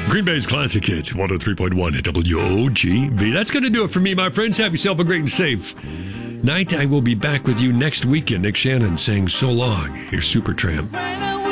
Green Bay's Classic Hits, 103.1 at WOGV. That's going to do it for me, my friends. Have yourself a great and safe night. I will be back with you next weekend. Nick Shannon saying so long. Here's Supertramp.